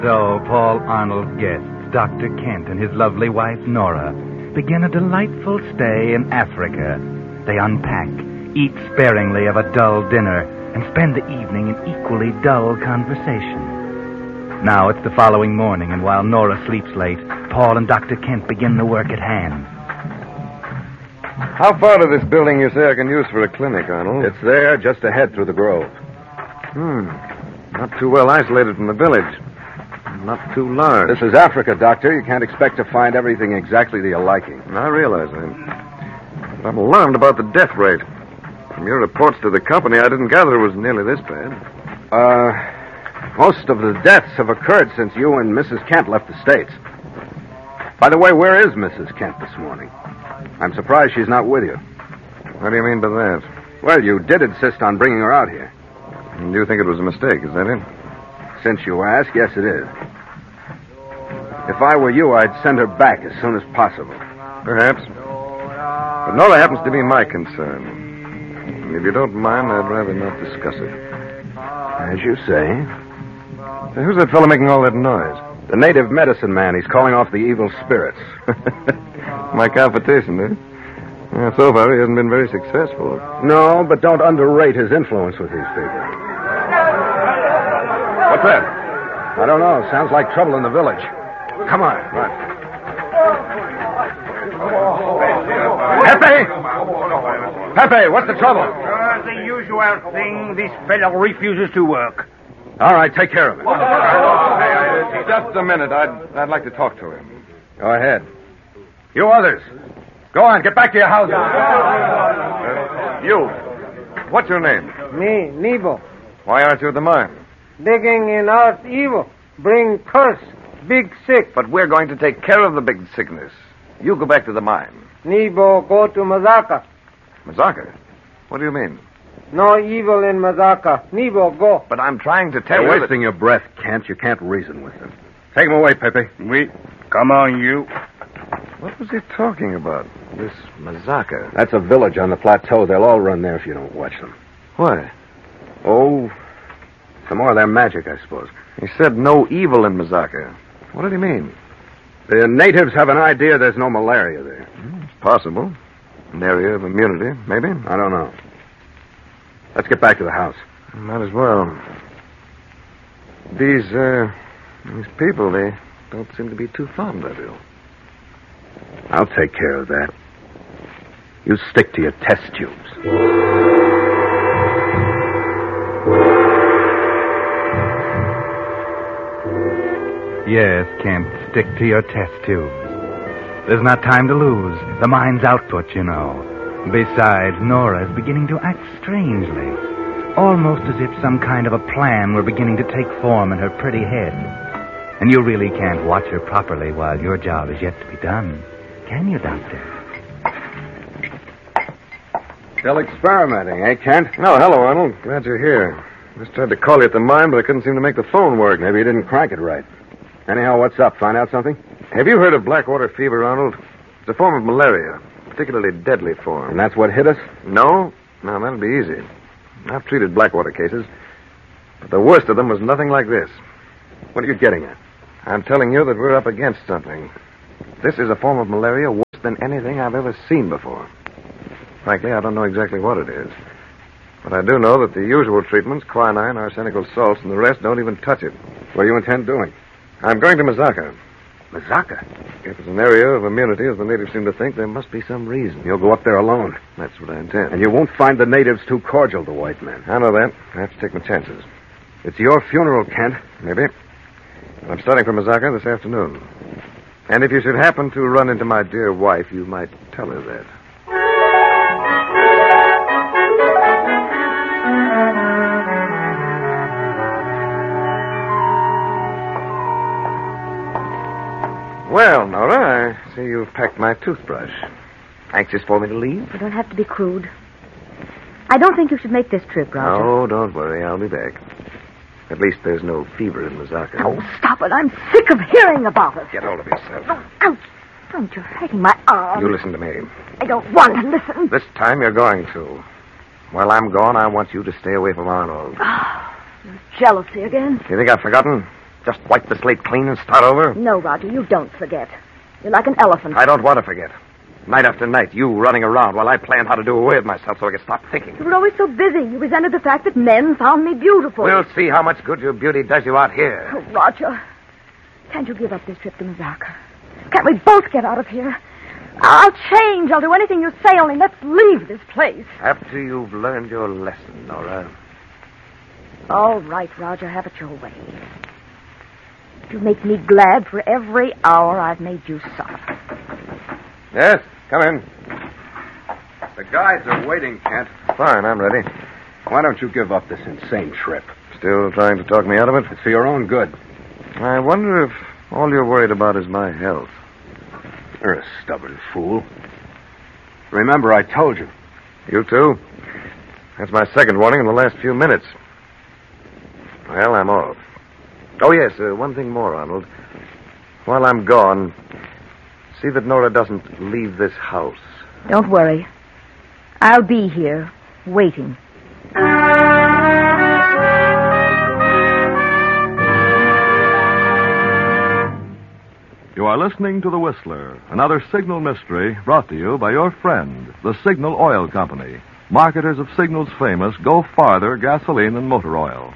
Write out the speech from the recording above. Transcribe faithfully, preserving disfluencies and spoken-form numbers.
So Paul Arnold's guests, Doctor Kent and his lovely wife, Nora, begin a delightful stay in Africa. They unpack, eat sparingly of a dull dinner, and spend the evening in equally dull conversation. Now it's the following morning, and while Nora sleeps late, Paul and Doctor Kent begin the work at hand. How far to this building you say I can use for a clinic, Arnold? It's there, just ahead through the grove. Hmm. Not too well isolated from the village. Not too large. This is Africa, Doctor. You can't expect to find everything exactly to your liking. I realize that. But I'm alarmed about the death rate. From your reports to the company, I didn't gather it was nearly this bad. Uh, most of the deaths have occurred since you and Missus Kent left the States. By the way, where is Missus Kent this morning? I'm surprised she's not with you. What do you mean by that? Well, you did insist on bringing her out here. And you think it was a mistake, is that it? Since you ask, yes, it is. If I were you, I'd send her back as soon as possible. Perhaps. But Nora happens to be my concern. If you don't mind, I'd rather not discuss it. As you say. Now, who's that fellow making all that noise? The native medicine man. He's calling off the evil spirits. My competition, eh? Yeah, so far, he hasn't been very successful. No, but don't underrate his influence with these people. What's that? I don't know. Sounds like trouble in the village. Come on. Right. Pepe! Pepe, what's the trouble? Uh, the usual thing. This fellow refuses to work. All right, take care of it. Just a minute. I'd, I'd like to talk to him. Go ahead. You others, go on. Get back to your houses. Uh, you. What's your name? Me, Nebo. Why aren't you at the mine? Digging in earth evil. Bring curse. Big sick. But we're going to take care of the big sickness. You go back to the mine. Nebo go to Mazaka. Mazaka? What do you mean? No evil in Mazaka. Nebo go. But I'm trying to tell You're you wasting that... your breath, Kent. You can't reason with them. Take him away, Pepe. We. Come on, you. What was he talking about? This Mazaka. That's a village on the plateau. They'll all run there if you don't watch them. Why? Oh, some more of their magic, I suppose. He said no evil in Mazaka. What did he mean? The natives have an idea there's no malaria there. Hmm, it's possible. An area of immunity, maybe. I don't know. Let's get back to the house. Might as well. These, uh, these people, they don't seem to be too fond of you. I'll take care of that. You stick to your test tubes. Yes, Kent, stick to your test tubes. There's not time to lose. The mine's output, you know. Besides, Nora is beginning to act strangely. Almost as if some kind of a plan were beginning to take form in her pretty head. And you really can't watch her properly while your job is yet to be done. Can you, Doctor? Still experimenting, eh, Kent? Oh, hello, Arnold. Glad you're here. Just tried to call you at the mine, but I couldn't seem to make the phone work. Maybe you didn't crank it right. Anyhow, what's up? Find out something? Have you heard of blackwater fever, Arnold? It's a form of malaria, a particularly deadly form. And that's what hit us? No? No, that'll be easy. I've treated blackwater cases, but the worst of them was nothing like this. What are you getting at? I'm telling you that we're up against something. This is a form of malaria worse than anything I've ever seen before. Frankly, I don't know exactly what it is. But I do know that the usual treatments, quinine, arsenical salts, and the rest don't even touch it. What do you intend doing? I'm going to Mazaka. Mazaka? If it's an area of immunity, as the natives seem to think, there must be some reason. You'll go up there alone. That's what I intend. And you won't find the natives too cordial to white men. I know that. I have to take my chances. It's your funeral, Kent. Maybe. I'm starting for Mazaka this afternoon. And if you should happen to run into my dear wife, you might tell her that. Well, Nora, I see you've packed my toothbrush. Anxious for me to leave? You don't have to be crude. I don't think you should make this trip, Roger. Oh, don't worry. I'll be back. At least there's no fever in Mazaka. Oh, stop it. I'm sick of hearing about it. Get hold of yourself. Oh, ouch. Don't, you're hurting my arm. You listen to me. I don't want to listen. This time you're going to. While I'm gone, I want you to stay away from Arnold. Oh, jealousy again? You think I've forgotten? Just wipe the slate clean and start over? No, Roger, you don't forget. You're like an elephant. I don't want to forget. Night after night, you running around while I planned how to do away with myself so I could stop thinking. You were always so busy. You resented the fact that men found me beautiful. We'll see how much good your beauty does you out here. Oh, Roger, can't you give up this trip to Mazaka? Can't we both get out of here? I'll change. I'll do anything you say, only let's leave this place. After you've learned your lesson, Nora. All right, Roger, have it your way. You make me glad for every hour I've made you suffer. Yes, come in. The guides are waiting, Kent. Fine, I'm ready. Why don't you give up this insane trip? Still trying to talk me out of it? It's for your own good. I wonder if all you're worried about is my health. You're a stubborn fool. Remember, I told you. You too? That's my second warning in the last few minutes. Well, I'm off. Oh, yes, uh, one thing more, Arnold. While I'm gone, see that Nora doesn't leave this house. Don't worry. I'll be here, waiting. You are listening to The Whistler, another Signal mystery brought to you by your friend, the Signal Oil Company, marketers of Signal's famous Go Farther gasoline and motor oil.